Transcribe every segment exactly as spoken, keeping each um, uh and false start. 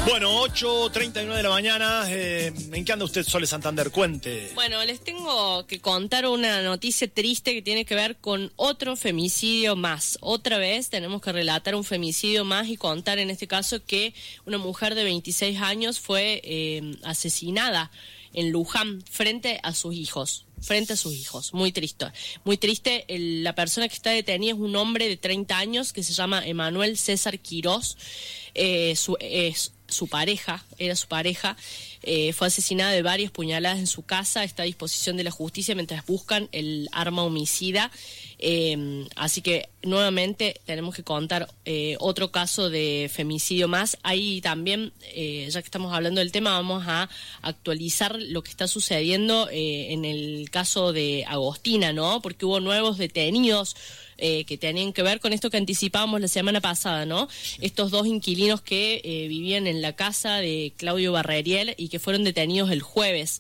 Bueno, ocho treinta y nueve de la mañana. Eh, ¿En qué anda usted, Sole Santander? Cuente. Bueno, les tengo que contar una noticia triste que tiene que ver con otro femicidio más. Otra vez tenemos que relatar un femicidio más y contar en este caso que una mujer de veintiséis años fue eh, asesinada en Luján frente a sus hijos. Frente a sus hijos, muy triste, muy triste. El, la persona que está detenida es un hombre de treinta años que se llama Emanuel César Quirós. Eh, su, eh, su pareja, era su pareja, eh, fue asesinada de varias puñaladas en su casa. Está a disposición de la justicia mientras buscan el arma homicida. Eh, así que nuevamente tenemos que contar eh, otro caso de femicidio más. Ahí también, eh, ya que estamos hablando del tema, vamos a actualizar lo que está sucediendo eh, en el caso de Agostina, ¿no? Porque hubo nuevos detenidos eh, que tenían que ver con esto que anticipábamos la semana pasada, ¿no? Estos dos inquilinos que eh, vivían en la casa de Claudio Barreriel y que fueron detenidos el jueves.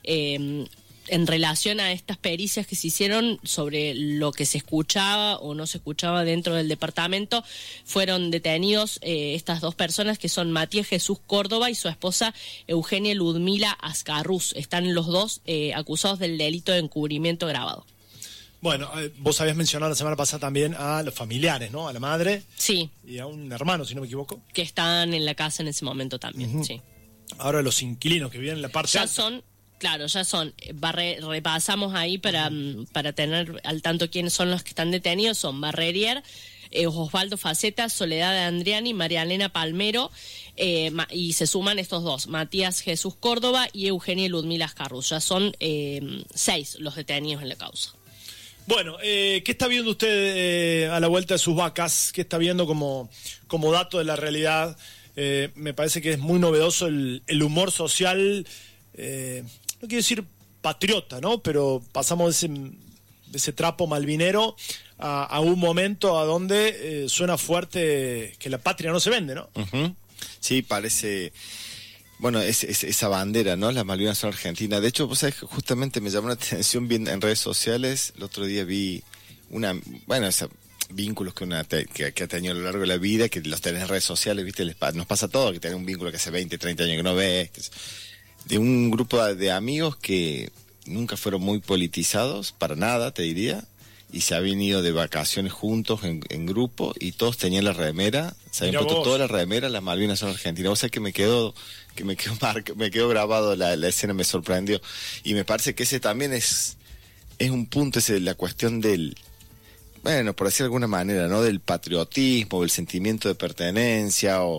Eh, en relación a estas pericias que se hicieron sobre lo que se escuchaba o no se escuchaba dentro del departamento, fueron detenidos eh, estas dos personas que son Matías Jesús Córdoba y su esposa Eugenia Ludmila Ascarrús. Están los dos eh, acusados del delito de encubrimiento agravado. Bueno, eh, vos habías mencionado la semana pasada también a los familiares, ¿no? A la madre. Sí. Y a un hermano, si no me equivoco. Que están en la casa en ese momento también, uh-huh. Sí. Ahora los inquilinos que viven en la parte ya alta. son... Claro, ya son, barre, repasamos ahí para, uh-huh. para tener al tanto quiénes son los que están detenidos. Son Barrerier, eh, Osvaldo Faceta, Soledad de Andriani, María Elena Palmero, eh, y se suman estos dos, Matías Jesús Córdoba y Eugenia Ludmila Ascarrús. Ya son eh, seis los detenidos en la causa. Bueno, eh, ¿qué está viendo usted eh, a la vuelta de sus vacas? ¿Qué está viendo como, como dato de la realidad? Eh, me parece que es muy novedoso el, el humor social. Eh, no quiero decir patriota, ¿no? Pero pasamos de ese, de ese trapo malvinero a, a un momento a donde eh, suena fuerte que la patria no se vende, ¿no? Uh-huh. Sí, parece... Bueno, es, es, esa bandera, ¿no? Las Malvinas son argentinas. De hecho, vos sabés que justamente me llamó la atención bien en redes sociales. El otro día vi una... Bueno, esa... vínculos que, una te, que, que ha tenido a lo largo de la vida, que los tenés en redes sociales, ¿viste? Les, nos pasa todo, que tenés un vínculo que hace veinte, treinta años que no ves... Que, de un grupo de amigos que nunca fueron muy politizados, para nada, te diría, y se habían ido de vacaciones juntos en, en grupo, y todos tenían la remera, se habían puesto toda la remera, las Malvinas son argentinas. O sea que me quedó, que me quedó marca, me quedó grabado la, la escena, me sorprendió. Y me parece que ese también es, es un punto, es la cuestión del, bueno, por decir de alguna manera, ¿no? Del patriotismo, del sentimiento de pertenencia, o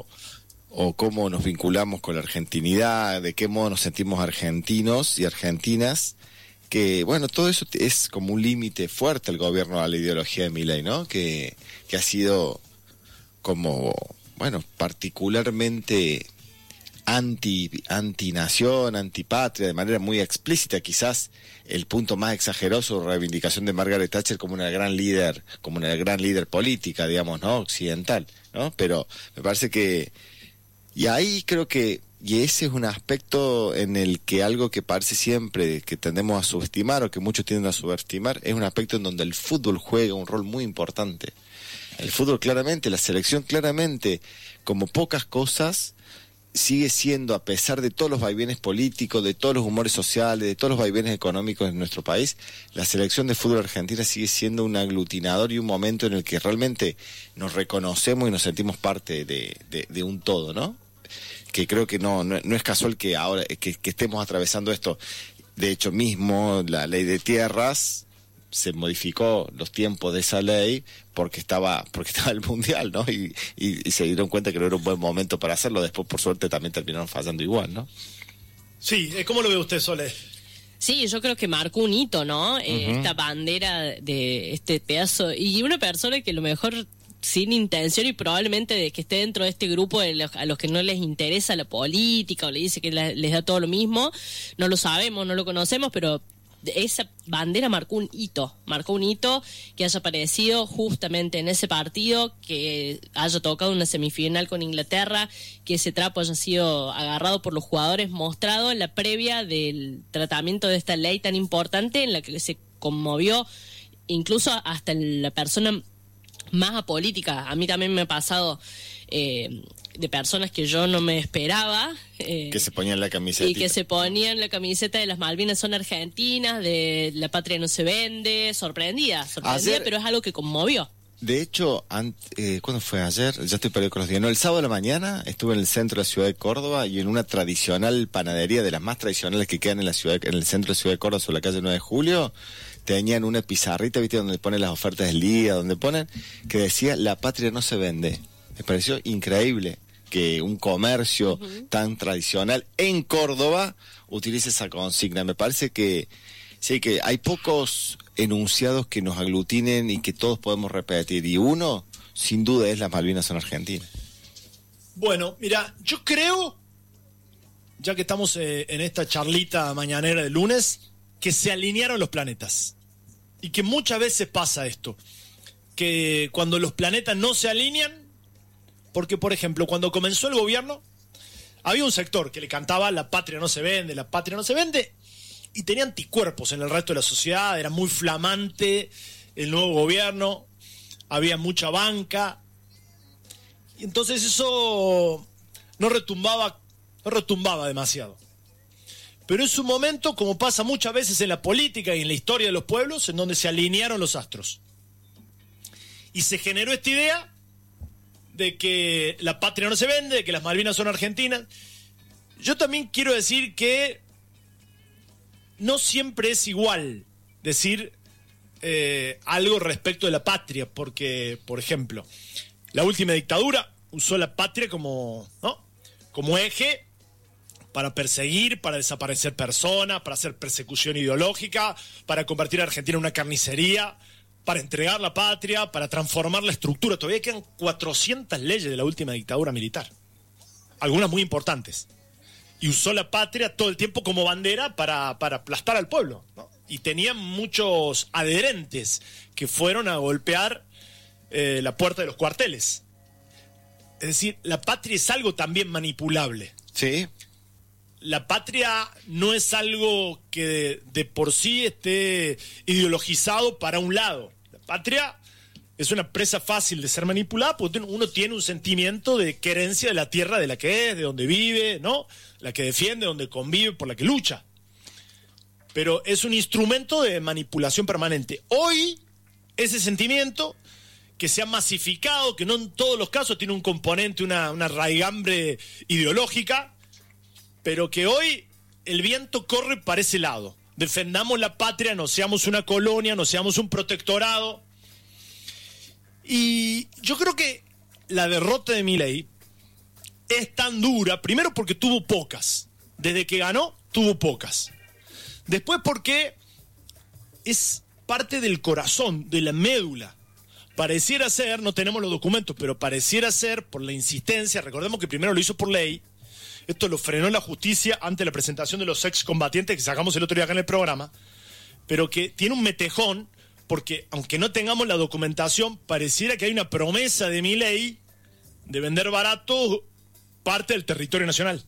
o cómo nos vinculamos con la argentinidad, de qué modo nos sentimos argentinos y argentinas, que bueno, todo eso es como un límite fuerte al gobierno, a la ideología de Milei, ¿no? Que, que ha sido como, bueno, particularmente anti, anti-nación, antipatria, de manera muy explícita. Quizás el punto más exagerado es su reivindicación de Margaret Thatcher como una gran líder, como una gran líder política, digamos, ¿no? Occidental, ¿no? Pero me parece que y ahí creo que, y ese es un aspecto en el que algo que parece siempre que tendemos a subestimar o que muchos tienden a subestimar, es un aspecto en donde el fútbol juega un rol muy importante. El fútbol claramente, la selección claramente, como pocas cosas, sigue siendo, a pesar de todos los vaivenes políticos, de todos los humores sociales, de todos los vaivenes económicos en nuestro país, la selección de fútbol argentina sigue siendo un aglutinador y un momento en el que realmente nos reconocemos y nos sentimos parte de, de, de un todo, ¿no? Que creo que no, no, no es casual que ahora que, que estemos atravesando esto. De hecho mismo la ley de tierras se modificó los tiempos de esa ley porque estaba porque estaba el mundial, ¿no? Y, y, y se dieron cuenta que no era un buen momento para hacerlo. Después, por suerte, también terminaron fallando igual, ¿no? Sí, ¿cómo lo ve usted, Sole? Sí, yo creo que marcó un hito, ¿no? Uh-huh. Eh, esta bandera de este pedazo, y una persona que a lo mejor sin intención y probablemente de que esté dentro de este grupo de los, a los que no les interesa la política o le dice que la, les da todo lo mismo, no lo sabemos, no lo conocemos, pero esa bandera marcó un hito, marcó un hito que haya aparecido justamente en ese partido, que haya tocado una semifinal con Inglaterra, que ese trapo haya sido agarrado por los jugadores, mostrado en la previa del tratamiento de esta ley tan importante en la que se conmovió incluso hasta la persona más apolítica. A mí también me ha pasado eh, de personas que yo no me esperaba. Eh, que se ponían la camiseta. Y que se ponían la camiseta de las Malvinas son argentinas, de la patria no se vende, sorprendida, sorprendida, Ayer, pero es algo que conmovió. De hecho, eh, ¿cuándo fue ayer? Ya estoy perdido con los días. No, el sábado de la mañana estuve en el centro de la ciudad de Córdoba y en una tradicional panadería, de las más tradicionales que quedan en la ciudad, en el centro de la ciudad de Córdoba, sobre la calle nueve de julio, tenían una pizarrita, ¿viste? Donde ponen las ofertas del día, donde ponen, que decía, la patria no se vende. Me pareció increíble que un comercio uh-huh. tan tradicional en Córdoba utilice esa consigna. Me parece que sí, que hay pocos enunciados que nos aglutinen y que todos podemos repetir, y uno, sin duda, es las Malvinas son argentinas. Bueno, mira, yo creo, ya que estamos eh, en esta charlita mañanera de lunes, que se alinearon los planetas, y que muchas veces pasa esto, que cuando los planetas no se alinean, porque, por ejemplo, cuando comenzó el gobierno, había un sector que le cantaba la patria no se vende, la patria no se vende, y tenía anticuerpos en el resto de la sociedad, era muy flamante el nuevo gobierno, había mucha banca, y entonces eso no retumbaba, no retumbaba demasiado. Pero es un momento, como pasa muchas veces en la política y en la historia de los pueblos, en donde se alinearon los astros. Y se generó esta idea de que la patria no se vende, de que las Malvinas son argentinas. Yo también quiero decir que no siempre es igual decir eh, algo respecto de la patria, porque, por ejemplo, la última dictadura usó la patria como, ¿no? como eje para perseguir, para desaparecer personas, para hacer persecución ideológica, para convertir a Argentina en una carnicería, para entregar la patria, para transformar la estructura. Todavía quedan cuatrocientas leyes de la última dictadura militar, algunas muy importantes. Y usó la patria todo el tiempo como bandera para, para aplastar al pueblo, ¿no? Y tenía muchos adherentes que fueron a golpear eh, la puerta de los cuarteles. Es decir, la patria es algo también manipulable. Sí. La patria no es algo que de, de por sí esté ideologizado para un lado. La patria es una presa fácil de ser manipulada porque uno tiene un sentimiento de querencia de la tierra de la que es, de donde vive, ¿no? La que defiende, donde convive, por la que lucha. Pero es un instrumento de manipulación permanente. Hoy, ese sentimiento que se ha masificado, que no en todos los casos tiene un componente, una, una raigambre ideológica, pero que hoy el viento corre para ese lado. Defendamos la patria, no seamos una colonia, no seamos un protectorado. Y yo creo que la derrota de Milei es tan dura, primero porque tuvo pocas. Desde que ganó, tuvo pocas. Después porque es parte del corazón, de la médula. Pareciera ser, no tenemos los documentos, pero pareciera ser, por la insistencia, recordemos que primero lo hizo por ley, esto lo frenó la justicia ante la presentación de los excombatientes que sacamos el otro día acá en el programa, pero que tiene un metejón, porque aunque no tengamos la documentación, pareciera que hay una promesa de Milei de vender barato parte del territorio nacional.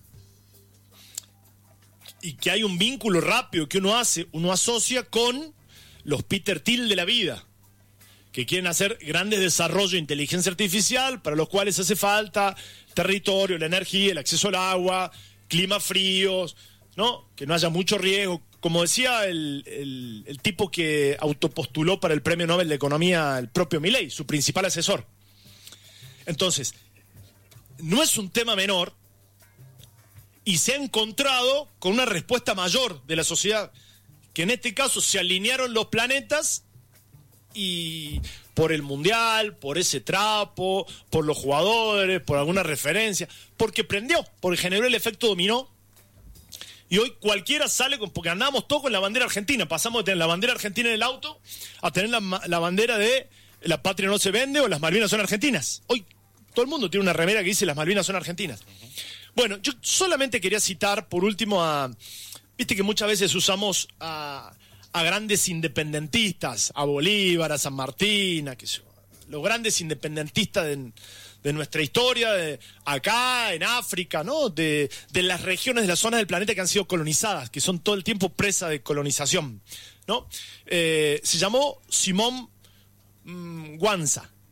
Y que hay un vínculo rápido que uno hace, uno asocia con los Peter Thiel de la vida, que quieren hacer grandes desarrollos de inteligencia artificial, para los cuales hace falta territorio, la energía, el acceso al agua, climas fríos, ¿no? Que no haya mucho riesgo. Como decía el, el, el tipo que autopostuló para el Premio Nobel de Economía, el propio Milei, su principal asesor. Entonces, no es un tema menor y se ha encontrado con una respuesta mayor de la sociedad, que en este caso se alinearon los planetas y por el Mundial, por ese trapo, por los jugadores, por alguna referencia, porque prendió, porque generó el efecto dominó. Y hoy cualquiera sale, con, porque andamos todos con la bandera argentina, pasamos de tener la bandera argentina en el auto a tener la, la bandera de la patria no se vende o las Malvinas son argentinas. Hoy todo el mundo tiene una remera que dice las Malvinas son argentinas. Bueno, yo solamente quería citar por último a, viste que muchas veces usamos a, a grandes independentistas, a Bolívar, a San Martín, a que los grandes independentistas de, de nuestra historia, de acá, en África, ¿no? De, de las regiones, de las zonas del planeta que han sido colonizadas, que son todo el tiempo presa de colonización, ¿no? Eh, se llamó Simón mmm, Guanza,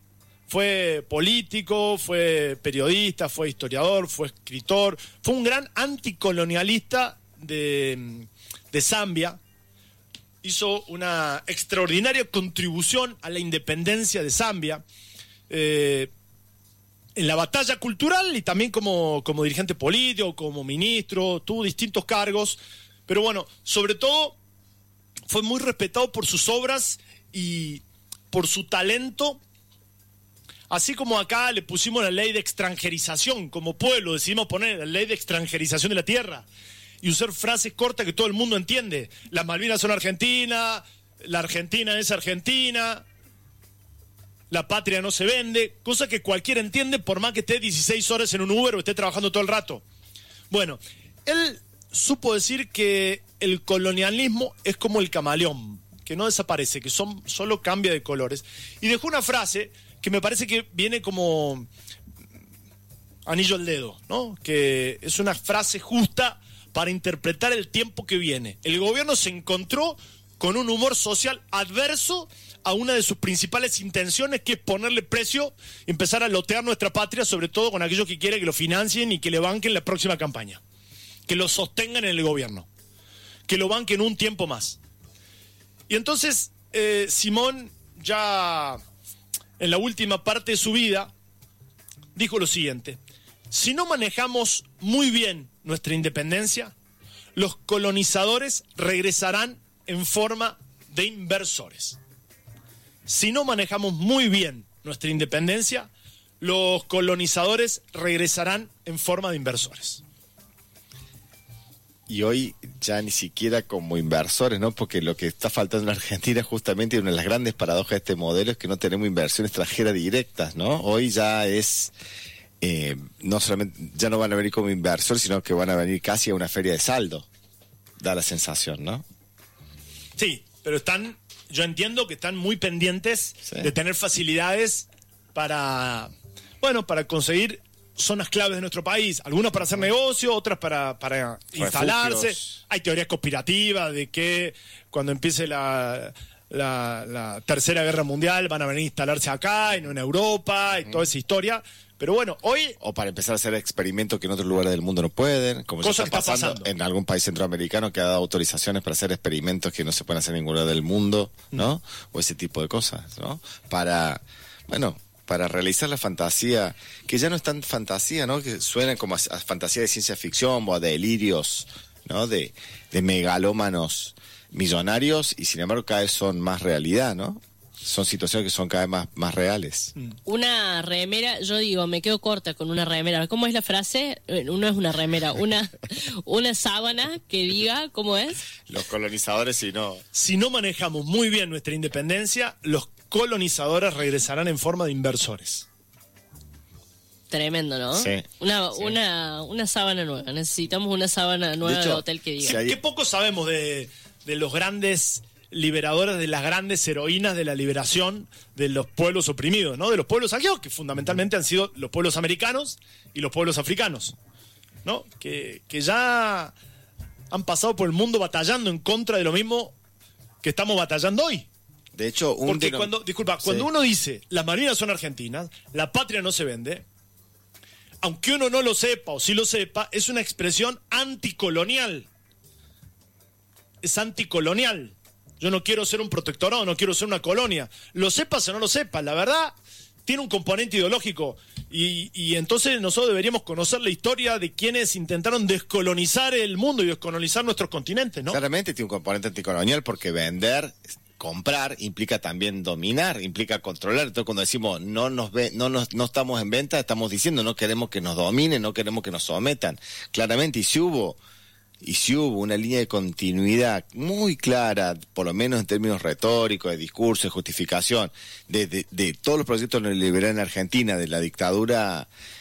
Fue político, fue periodista, fue historiador, fue escritor, fue un gran anticolonialista de, de Zambia. Hizo una extraordinaria contribución a la independencia de Zambia, eh, en la batalla cultural y también como, como dirigente político, como ministro, tuvo distintos cargos, pero bueno, sobre todo fue muy respetado por sus obras y por su talento. Así como acá le pusimos la ley de extranjerización, como pueblo decidimos poner la ley de extranjerización de la tierra y usar frases cortas que todo el mundo entiende. Las Malvinas son Argentina, la Argentina es Argentina, la patria no se vende, cosa que cualquiera entiende por más que esté dieciséis horas en un Uber o esté trabajando todo el rato. Bueno, él supo decir que el colonialismo es como el camaleón, que no desaparece, que son, solo cambia de colores. Y dejó una frase que me parece que viene como anillo al dedo, ¿no? Que es una frase justa para interpretar el tiempo que viene. El gobierno se encontró con un humor social adverso a una de sus principales intenciones, que es ponerle precio, empezar a lotear nuestra patria, sobre todo con aquellos que quieren que lo financien y que le banquen la próxima campaña, que lo sostengan en el gobierno, que lo banquen un tiempo más. Y entonces eh, Simón, ya en la última parte de su vida, dijo lo siguiente: si no manejamos muy bien nuestra independencia, los colonizadores regresarán en forma de inversores. Si no manejamos muy bien nuestra independencia, los colonizadores regresarán en forma de inversores. Y hoy ya ni siquiera como inversores, ¿no? Porque lo que está faltando en Argentina justamente, una de las grandes paradojas de este modelo, es que no tenemos inversión extranjera directas, ¿no? Hoy ya es, eh, no solamente, ya no van a venir como inversores, sino que van a venir casi a una feria de saldo. Da la sensación, ¿no? Sí, pero están, yo entiendo que están muy pendientes sí. de tener facilidades para, bueno, para conseguir zonas claves de nuestro país, algunas para hacer negocio, otras para, para instalarse. Hay teorías conspirativas de que cuando empiece la, la, la tercera guerra mundial van a venir a instalarse acá y no en Europa y mm. toda esa historia. Pero bueno, hoy... O para empezar a hacer experimentos que en otros lugares del mundo no pueden, como ya está pasando, pasando en algún país centroamericano que ha dado autorizaciones para hacer experimentos que no se pueden hacer en ningún lugar del mundo, ¿no? Mm. O ese tipo de cosas, ¿no? Para, bueno... para realizar la fantasía, que ya no es tan fantasía, ¿no? Que suena como a, a fantasía de ciencia ficción o a delirios, ¿no? De, de megalómanos millonarios, y sin embargo cada vez son más realidad, ¿no? Son situaciones que son cada vez más, más reales. Una remera, yo digo, me quedo corta con una remera. ¿Cómo es la frase? No es una remera, una, una sábana que diga, ¿cómo es? Los colonizadores, si no... Si no manejamos muy bien nuestra independencia, los colonizadores regresarán en forma de inversores. Tremendo, ¿no? Sí. Una, sí. una, una sábana nueva. Necesitamos una sábana nueva de, hecho, de hotel que diga. Si hay... ¿Qué poco sabemos de, de los grandes liberadores, de las grandes heroínas de la liberación de los pueblos oprimidos, ¿no? De los pueblos aquellos que fundamentalmente han sido los pueblos americanos y los pueblos africanos, ¿no? Que, que ya han pasado por el mundo batallando en contra de lo mismo que estamos batallando hoy. De hecho, un Porque denom... cuando, disculpa, cuando sí. uno dice las Malvinas son argentinas, la patria no se vende, aunque uno no lo sepa o sí lo sepa, es una expresión anticolonial. Es anticolonial. Yo no quiero ser un protectorado, no quiero ser una colonia. Lo sepas o no lo sepas, la verdad tiene un componente ideológico. Y, y entonces nosotros deberíamos conocer la historia de quienes intentaron descolonizar el mundo y descolonizar nuestros continentes, ¿no? Claramente tiene un componente anticolonial, porque vender... comprar implica también dominar, implica controlar. Entonces cuando decimos no nos ve, no nos, no estamos en venta, estamos diciendo no queremos que nos dominen, no queremos que nos sometan. Claramente, y si hubo, y si hubo una línea de continuidad muy clara, por lo menos en términos retóricos, de discurso, de justificación, de, de, de todos los proyectos neoliberales en Argentina, de la dictadura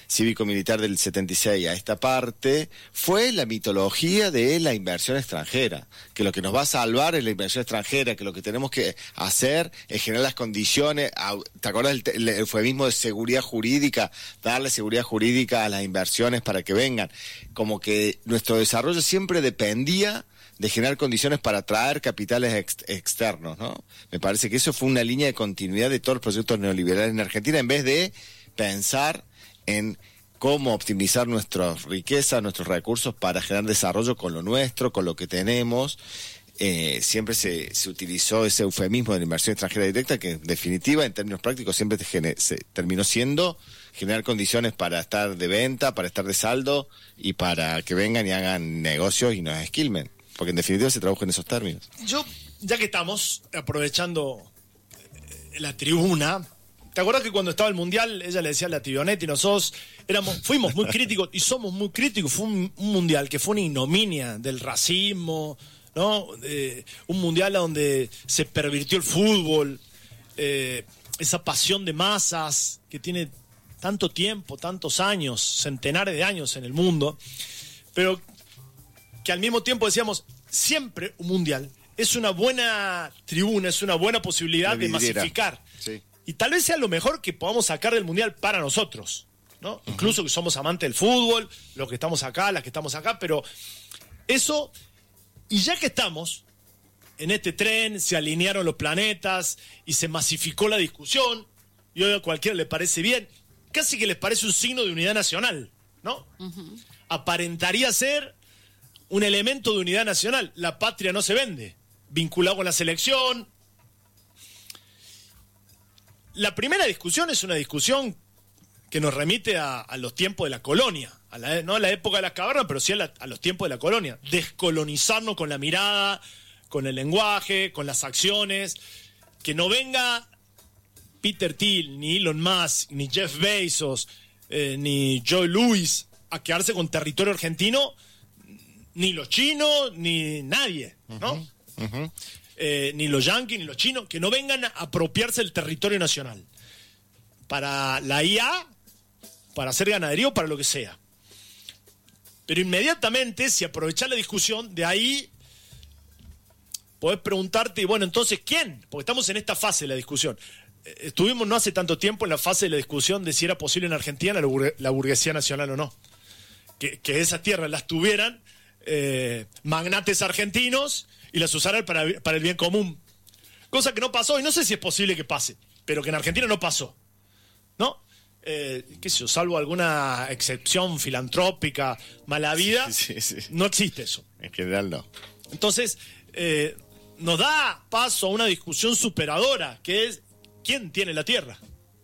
cívico-militar del setenta y seis a esta parte, fue la mitología de la inversión extranjera, que lo que nos va a salvar es la inversión extranjera, que lo que tenemos que hacer es generar las condiciones, ¿te acuerdas el, el eufemismo de seguridad jurídica? Darle seguridad jurídica a las inversiones para que vengan, como que nuestro desarrollo siempre dependía de generar condiciones para atraer capitales ex externos, ¿no? Me parece que eso fue una línea de continuidad de todos los proyectos neoliberales en Argentina, en vez de pensar en cómo optimizar nuestras riquezas, nuestros recursos para generar desarrollo con lo nuestro, con lo que tenemos. Eh, siempre se, se utilizó ese eufemismo de la inversión extranjera directa, que en definitiva, en términos prácticos, siempre te se terminó siendo generar condiciones para estar de venta, para estar de saldo y para que vengan y hagan negocios y nos esquilmen. Porque en definitiva se tradujo en esos términos. Yo, ya que estamos aprovechando la tribuna, ¿te acuerdas que cuando estaba el Mundial, ella le decía a la Tibionetti, nosotros éramos, fuimos muy críticos y somos muy críticos? Fue un, un Mundial que fue una ignominia del racismo, ¿no? Eh, un Mundial donde se pervirtió el fútbol, eh, esa pasión de masas que tiene tanto tiempo, tantos años, centenares de años en el mundo, pero que al mismo tiempo decíamos, siempre un Mundial es una buena tribuna, es una buena posibilidad de masificar. Sí. Y tal vez sea lo mejor que podamos sacar del Mundial para nosotros, ¿no? Uh-huh. Incluso que somos amantes del fútbol, los que estamos acá, las que estamos acá, pero eso, y ya que estamos en este tren, se alinearon los planetas y se masificó la discusión, y hoy a cualquiera le parece bien, casi que les parece un signo de unidad nacional, ¿no? Uh-huh. Aparentaría ser un elemento de unidad nacional. La patria no se vende, vinculado con la selección. La primera discusión es una discusión que nos remite a, a los tiempos de la colonia, a la, no a la época de las cavernas, pero sí a, la, a los tiempos de la colonia. Descolonizarnos con la mirada, con el lenguaje, con las acciones. Que no venga Peter Thiel, ni Elon Musk, ni Jeff Bezos, eh, ni Joe Louis a quedarse con territorio argentino, ni los chinos, ni nadie, ¿no? Uh-huh, uh-huh. Eh, ni los yanquis, ni los chinos, que no vengan a apropiarse del territorio nacional. Para la I A, para hacer ganadería o para lo que sea. Pero inmediatamente, si aprovechás la discusión, de ahí podés preguntarte, bueno, entonces, ¿quién? Porque estamos en esta fase de la discusión. Estuvimos no hace tanto tiempo en la fase de la discusión de si era posible en Argentina la, burg la burguesía nacional o no. Que, que esas tierras las tuvieran Eh, magnates argentinos y las usaran para, para el bien común, cosa que no pasó y no sé si es posible que pase, pero que en Argentina no pasó, ¿no? Eh, qué sé yo, salvo alguna excepción filantrópica, mala vida, sí, sí, sí. No existe eso. En general no. Entonces eh, nos da paso a una discusión superadora, que es ¿quién tiene la tierra?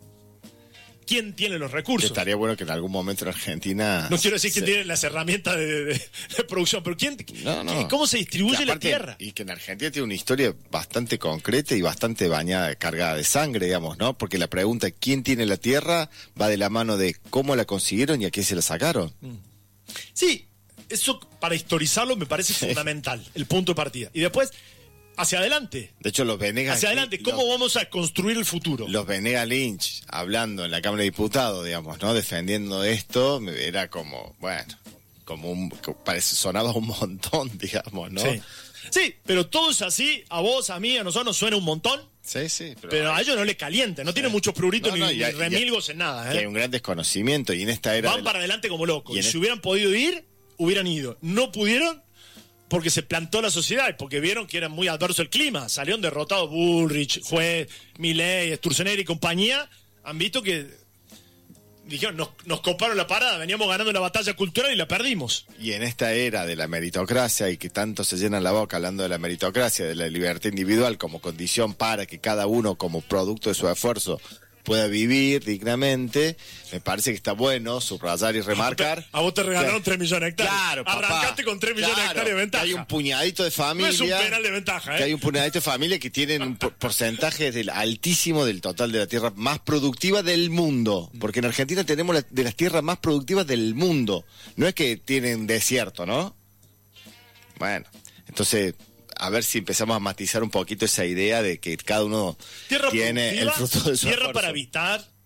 ¿Quién tiene los recursos? Que estaría bueno que en algún momento en Argentina... No quiero decir se... quién tiene las herramientas de, de, de producción, pero ¿quién, no, no. ¿cómo se distribuye aparte, la tierra? Y que en Argentina tiene una historia bastante concreta y bastante bañada, cargada de sangre, digamos, ¿no? Porque la pregunta ¿quién tiene la tierra? Va de la mano de cómo la consiguieron y a quién se la sacaron. Sí, eso para historizarlo me parece sí. fundamental, el punto de partida. Y después... hacia adelante. De hecho, los Venegas... Hacia adelante, ¿cómo los, vamos a construir el futuro? Los Venegas Lynch, hablando en la Cámara de Diputados, digamos, ¿no? Defendiendo esto, era como, bueno, como un... Parece, sonaba un montón, digamos, ¿no? Sí. Sí, pero todo es así, a vos, a mí, a nosotros nos suena un montón. Sí, sí. Pero, pero a ellos no les calienta, no sí. tiene muchos pruritos no, no, ni, ni remilgos en nada. ¿eh? Hay un gran desconocimiento y en esta era... Van de para la... adelante como locos. Y, y si este... hubieran podido ir, hubieran ido. No pudieron... porque se plantó la sociedad y porque vieron que era muy adverso el clima. Salieron derrotados Bullrich, Juez, Milei, Sturzenegger y compañía. Han visto que dijeron, nos, nos coparon la parada, veníamos ganando una batalla cultural y la perdimos. Y en esta era de la meritocracia y que tanto se llenan la boca hablando de la meritocracia, de la libertad individual como condición para que cada uno como producto de su esfuerzo pueda vivir dignamente, me parece que está bueno subrayar y remarcar. A vos te regalaron tres millones de hectáreas. Claro, papá. Arrancaste con tres millones claro, de hectáreas de ventaja. Que hay un puñadito de familia. No es un penal de ventaja, ¿eh? Que hay un puñadito de familia que tienen un porcentaje del altísimo del total de la tierra más productiva del mundo. Porque en Argentina tenemos la, de las tierras más productivas del mundo. No es que tienen desierto, ¿no? Bueno, entonces... a ver si empezamos a matizar un poquito esa idea de que cada uno tierra tiene el fruto de su tierra esfuerzo. para habitar,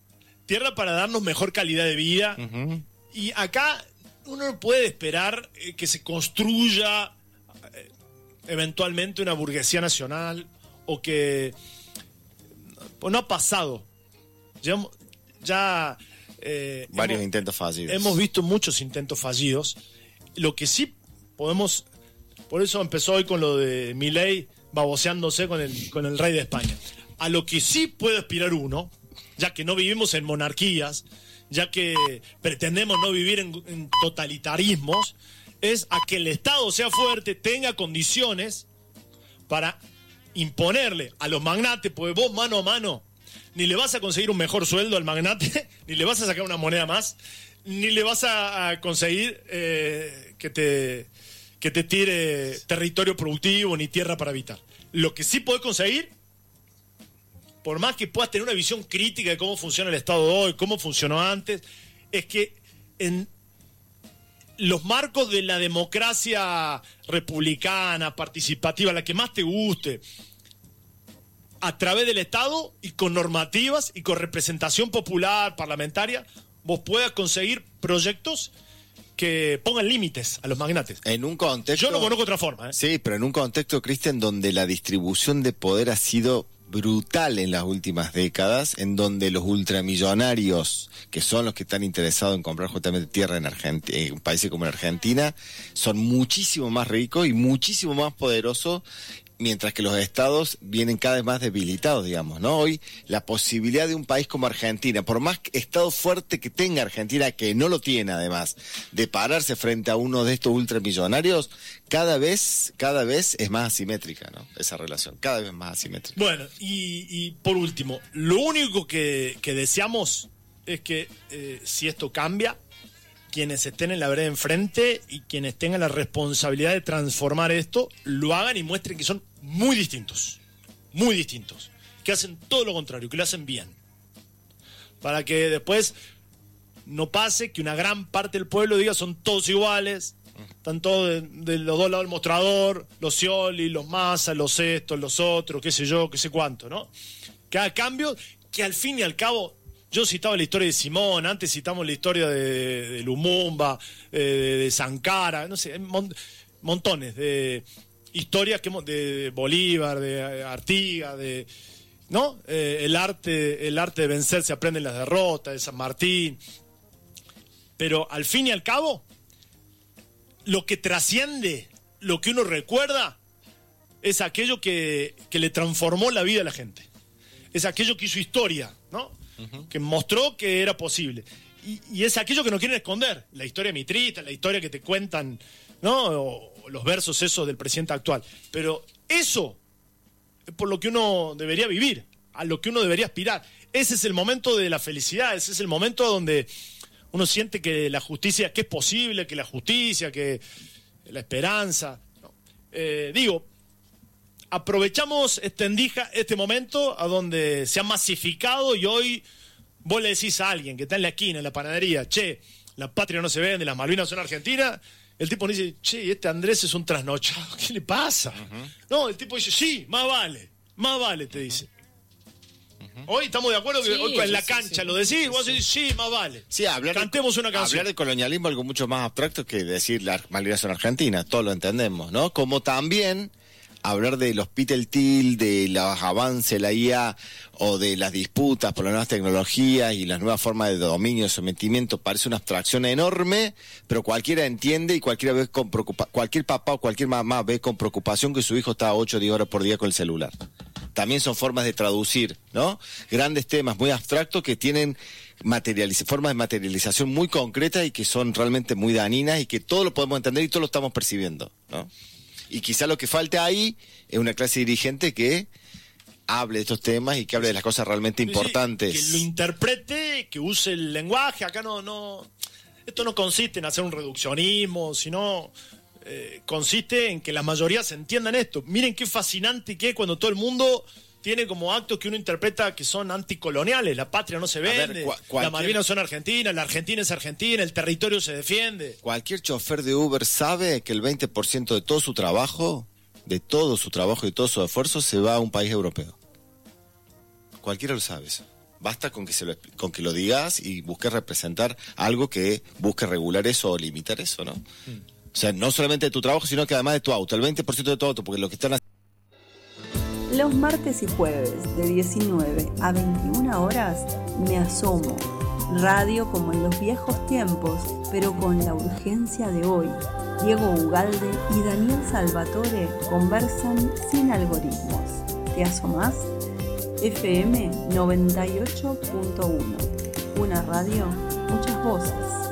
tierra para darnos mejor calidad de vida. Uh-huh. Y acá uno no puede esperar eh, que se construya eh, eventualmente una burguesía nacional o que... Pues no ha pasado. Ya... ya eh, Varios hemos, intentos fallidos. Hemos visto muchos intentos fallidos. Lo que sí podemos... Por eso empezó hoy con lo de Milei baboseándose con el, con el rey de España. A lo que sí puede aspirar uno, ya que no vivimos en monarquías, ya que pretendemos no vivir en, en totalitarismos, es a que el Estado sea fuerte, tenga condiciones para imponerle a los magnates, porque vos mano a mano ni le vas a conseguir un mejor sueldo al magnate, ni le vas a sacar una moneda más, ni le vas a, a conseguir eh, que te que te tire territorio productivo ni tierra para habitar. Lo que sí podés conseguir, por más que puedas tener una visión crítica de cómo funciona el Estado hoy, cómo funcionó antes, es que en los marcos de la democracia republicana, participativa, la que más te guste, a través del Estado y con normativas y con representación popular, parlamentaria, vos puedas conseguir proyectos que pongan límites a los magnates. En un contexto... Yo no conozco otra forma. ¿eh? Sí, pero en un contexto, Cristian, donde la distribución de poder ha sido brutal en las últimas décadas, en donde los ultramillonarios, que son los que están interesados en comprar justamente tierra en Argentina, en países como en Argentina, son muchísimo más ricos y muchísimo más poderosos, mientras que los estados vienen cada vez más debilitados, digamos, ¿no? Hoy la posibilidad de un país como Argentina, por más estado fuerte que tenga Argentina, que no lo tiene además, de pararse frente a uno de estos ultramillonarios, cada vez, cada vez es más asimétrica, ¿no? Esa relación, cada vez más asimétrica. Bueno, y, y por último, lo único que, que deseamos es que eh, si esto cambia, quienes estén en la vereda enfrente y quienes tengan la responsabilidad de transformar esto, lo hagan y muestren que son muy distintos, muy distintos, que hacen todo lo contrario, que lo hacen bien, para que después no pase que una gran parte del pueblo diga son todos iguales, están todos de, de los dos lados del mostrador, los Scioli, los Massa, los estos, los otros, qué sé yo, qué sé cuánto, ¿no? Que haga cambios que al fin y al cabo... Yo citaba la historia de Simón, antes citamos la historia de, de Lumumba, eh, de, de Sankara, no sé, mon, montones de historias que hemos, de Bolívar, de Artigas, de ¿no? Eh, el arte, el arte de vencer se aprende en las derrotas, de San Martín. Pero al fin y al cabo, lo que trasciende, lo que uno recuerda, es aquello que, que le transformó la vida a la gente. Es aquello que hizo historia, ¿no? Uh-huh. Que mostró que era posible. Y, y es aquello que no quieren esconder. La historia mitrista, la historia que te cuentan, ¿no? O, o los versos esos del presidente actual. Pero eso es por lo que uno debería vivir, a lo que uno debería aspirar. Ese es el momento de la felicidad, ese es el momento donde uno siente que la justicia, que es posible, que la justicia, que la esperanza. ¿no? Eh, digo, aprovechamos este endija, este momento a donde se ha masificado y hoy vos le decís a alguien que está en la esquina, en la panadería, che, la patria no se vende, las Malvinas son Argentina, el tipo dice, che, este Andrés es un trasnochado, ¿qué le pasa? Uh-huh. No, el tipo dice, sí, más vale, más vale, te dice. Uh-huh. Hoy estamos de acuerdo que sí, hoy en la cancha sí, sí. lo decís, sí, vos decís, sí, más vale. Sí, hablar Cantemos de, una canción. Hablar de colonialismo es algo mucho más abstracto que decir las Malvinas son Argentinas, todos lo entendemos, ¿no? Como también hablar de los Pitel-Til, de los avances de la I A o de las disputas por las nuevas tecnologías y las nuevas formas de dominio y sometimiento parece una abstracción enorme, pero cualquiera entiende y cualquiera ve con preocupa- cualquier papá o cualquier mamá ve con preocupación que su hijo está ocho o diez horas por día con el celular. También son formas de traducir, ¿no? Grandes temas muy abstractos que tienen materializ- formas de materialización muy concretas y que son realmente muy dañinas y que todos lo podemos entender y todos lo estamos percibiendo, ¿no? Y quizá lo que falta ahí es una clase dirigente que hable de estos temas y que hable de las cosas realmente importantes. Sí, que lo interprete, que use el lenguaje. Acá no, no, esto no consiste en hacer un reduccionismo, sino eh, consiste en que la mayoría se entiendan esto. Miren qué fascinante que es cuando todo el mundo tiene como actos que uno interpreta que son anticoloniales. La patria no se vende, ver, cua- cualquier... las Malvinas son argentinas, la Argentina es argentina, el territorio se defiende. Cualquier chofer de Uber sabe que el veinte por ciento de todo su trabajo, de todo su trabajo y todo su esfuerzo se va a un país europeo. Cualquiera lo sabe eso. Basta con que se lo, con que lo digas y busques representar algo que busque regular eso o limitar eso, ¿no? Mm. O sea, no solamente de tu trabajo, sino que además de tu auto, el veinte por ciento de tu auto, porque lo que están haciendo... Los martes y jueves de diecinueve a veintiuna horas me asomo. Radio como en los viejos tiempos, pero con la urgencia de hoy. Diego Ugalde y Daniel Salvatore conversan sin algoritmos. ¿Te asomás? F M noventa y ocho punto uno. Una radio, muchas voces.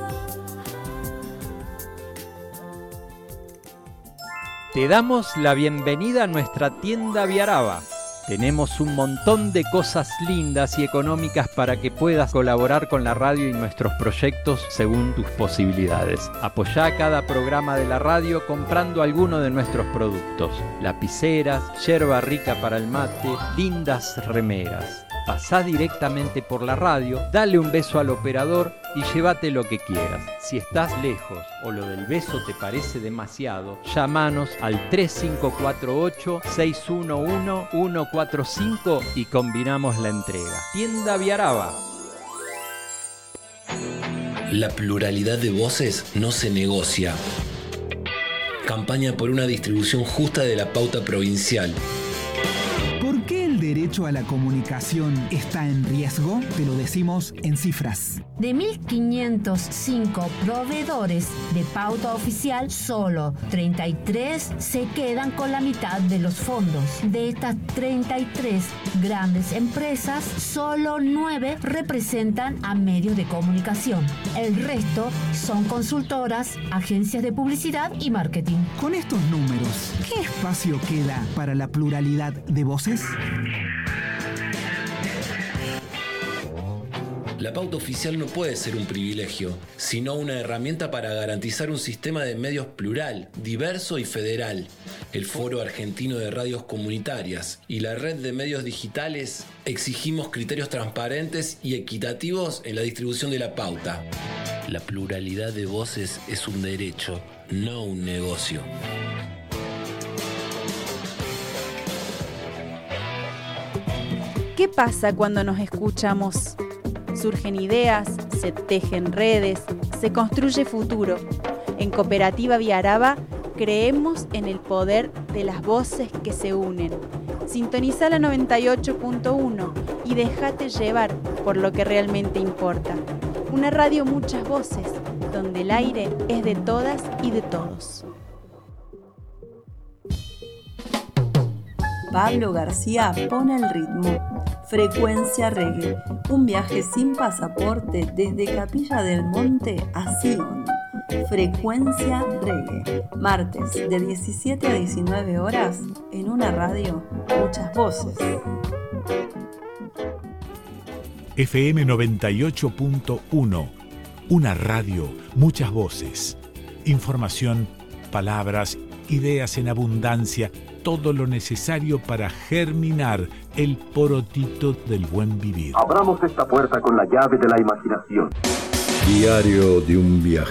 Te damos la bienvenida a nuestra tienda Viaraba. Tenemos un montón de cosas lindas y económicas para que puedas colaborar con la radio y nuestros proyectos según tus posibilidades. Apoyá cada programa de la radio comprando alguno de nuestros productos. Lapiceras, yerba rica para el mate, lindas remeras. Pasá directamente por la radio, dale un beso al operador y llévate lo que quieras. Si estás lejos o lo del beso te parece demasiado, llámanos al tres cinco cuatro ocho, seis uno uno, uno cuatro cinco y combinamos la entrega. Tienda Viaraba. La pluralidad de voces no se negocia. Campaña por una distribución justa de la pauta provincial. ¿Por qué el derecho a la comunicación está en riesgo? Te lo decimos en cifras. De mil quinientos cinco proveedores de pauta oficial, solo treinta y tres se quedan con la mitad de los fondos. De estas treinta y tres grandes empresas, solo nueve representan a medios de comunicación. El resto son consultoras, agencias de publicidad y marketing. Con estos números, ¿qué espacio queda para la pluralidad de voces? La pauta oficial no puede ser un privilegio, sino una herramienta para garantizar un sistema de medios plural, diverso y federal. El Foro Argentino de Radios Comunitarias y la Red de Medios Digitales exigimos criterios transparentes y equitativos en la distribución de la pauta. La pluralidad de voces es un derecho, no un negocio. ¿Qué pasa cuando nos escuchamos? Surgen ideas, se tejen redes, se construye futuro. En Cooperativa Viaraba creemos en el poder de las voces que se unen. Sintoniza la noventa y ocho punto uno y déjate llevar por lo que realmente importa. Una radio muchas voces, donde el aire es de todas y de todos. Pablo García pone el ritmo. Frecuencia Reggae, un viaje sin pasaporte desde Capilla del Monte a Sion. Frecuencia Reggae, martes de diecisiete a diecinueve horas en una radio, muchas voces. F M noventa y ocho punto uno, una radio, muchas voces. Información, palabras, ideas en abundancia, todo lo necesario para germinar el porotito del buen vivir. Abramos esta puerta con la llave de la imaginación. Diario de un viajero.